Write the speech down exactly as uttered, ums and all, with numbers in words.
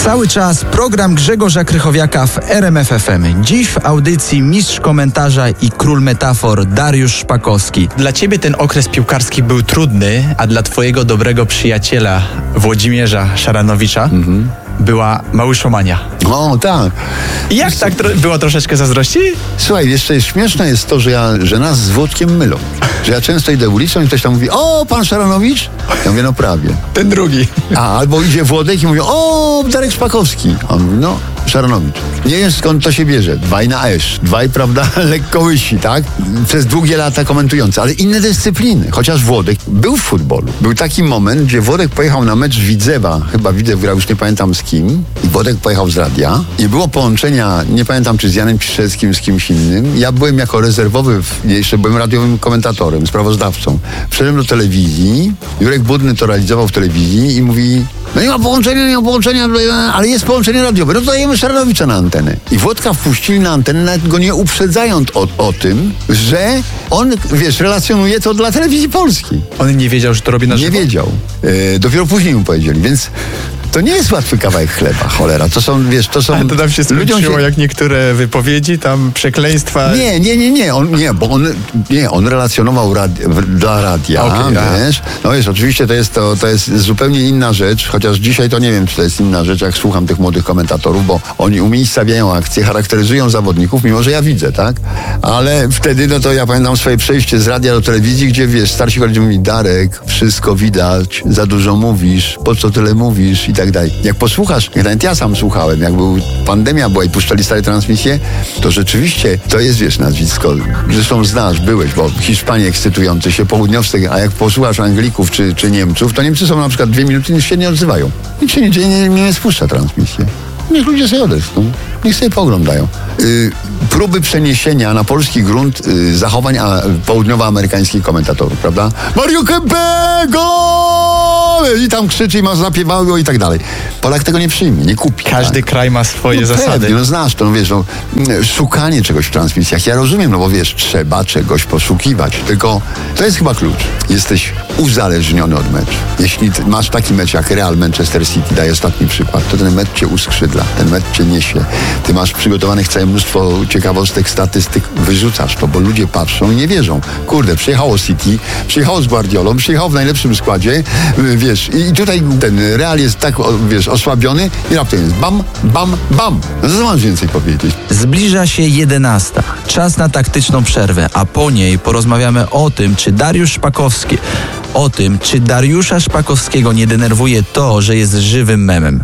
Cały czas program Grzegorza Krychowiaka w R M F F M. Dziś w audycji mistrz komentarza i król metafor Dariusz Szpakowski. Dla ciebie ten okres piłkarski był trudny, a dla twojego dobrego przyjaciela Włodzimierza Szaranowicza mhm. była Małyszomania. O, tak. I jak tak tro- było troszeczkę zazdrości? Słuchaj, jeszcze śmieszne jest to, że, ja, że nas z Włodkiem mylą. Że ja często idę ulicą i ktoś tam mówi: o, pan Szaranowicz? Ja mówię: no prawie. Ten drugi. A, albo idzie Włodek i mówi: o, Darek Szpakowski. A on mówi: no, Szaranowicz. Nie wiem, skąd to się bierze. Dwaj na esz. Dwaj, prawda, lekko łysi, tak? Przez długie lata komentujący. Ale inne dyscypliny. Chociaż Włodek był w futbolu. Był taki moment, gdzie Włodek pojechał na mecz Widzewa. Chyba Widzew grał, już nie pamiętam z kim. I Włodek pojechał z radia. I było połączenia, nie pamiętam, czy z Janem Piszczeckim, z kimś innym. Ja byłem jako rezerwowy, jeszcze byłem radiowym komentatorem, sprawozdawcą. Wszedłem do telewizji. Jurek Budny to realizował w telewizji i mówi: no nie ma połączenia, nie ma połączenia, ale jest połączenie radiowe. No to dajemy Szaranowicza na antenę. I Włodka wpuścili na antenę, nawet go nie uprzedzając o, o tym, że on, wiesz, relacjonuje to dla telewizji polskiej. On nie wiedział, że to robi na żywo? Nie wiedział. E, dopiero później mu powiedzieli, więc to nie jest łatwy kawałek chleba, cholera. To są, wiesz, to są... Ale to tam się skończyło, się... jak niektóre wypowiedzi, tam przekleństwa... Nie, nie, nie, nie, on, nie, bo on, nie, on relacjonował radi... dla radia, okay, wiesz. No wiesz, oczywiście to jest, to, to jest zupełnie inna rzecz, chociaż dzisiaj to nie wiem, czy to jest inna rzecz, jak słucham tych młodych komentatorów, bo oni umiejscawiają akcje, charakteryzują zawodników, mimo że ja widzę, tak? Ale wtedy, no to ja pamiętam swoje przejście z radia do telewizji, gdzie, wiesz, starsi koledzy mówili: Darek, wszystko widać, za dużo mówisz, po co tyle mówisz i tak dalej. Jak posłuchasz, jak nawet ja sam słuchałem, jak był pandemia była i puszczali stare transmisje, to rzeczywiście to jest, wiesz, nazwisko. Zresztą znasz, byłeś, bo Hiszpanie ekscytujący się, południowcy, a jak posłuchasz Anglików czy, czy Niemców, to Niemcy są na przykład dwie minuty i się nie odzywają. Nic się nie dzieje, nie, nie, nie spuszcza transmisję. Niech ludzie sobie odetchną. Niech sobie pooglądają. Yy, próby przeniesienia na polski grunt yy, zachowań a, południowoamerykańskich komentatorów, prawda? Mario Kempego! I tam krzyczy i ma zapiewało i tak dalej. Polak tego nie przyjmie, nie kupi. Każdy tak? kraj ma swoje no zasady. Pewnie, no znasz to, no wiesz, no, szukanie czegoś w transmisjach. Ja rozumiem, no bo wiesz, trzeba czegoś poszukiwać. Tylko to jest chyba klucz. Jesteś uzależniony od meczu. Jeśli masz taki mecz jak Real Manchester City, daj ostatni przykład, to ten mecz cię uskrzydla, ten mecz cię niesie. Ty masz przygotowanych całe mnóstwo ciekawostek, statystyk, wyrzucasz to, bo ludzie patrzą i nie wierzą. Kurde, przyjechało City, przyjechało z Guardiolą, przyjechało w najlepszym składzie, wiesz, i tutaj ten Real jest tak, wiesz, osłabiony i raptem jest bam, bam, bam. No co mam więcej powiedzieć? Zbliża się jedenasta. Czas na taktyczną przerwę, a po niej porozmawiamy o tym, czy Dariusz Szpakowski, o tym, czy Dariusza Szpakowskiego nie denerwuje to, że jest żywym memem.